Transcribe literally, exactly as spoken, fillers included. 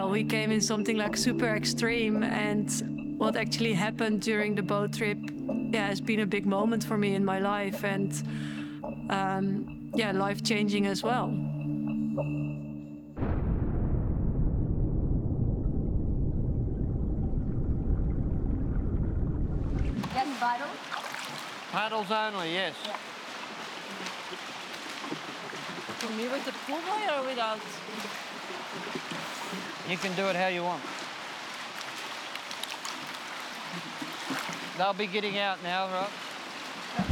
well, we came in something like super extreme, and what actually happened during the boat trip, yeah, has been a big moment for me in my life, and um, yeah, life-changing as well. Getting paddles? Paddles only, yes. Yeah. For me, with the pool boy or without? You can do it how you want. They'll be getting out now, right?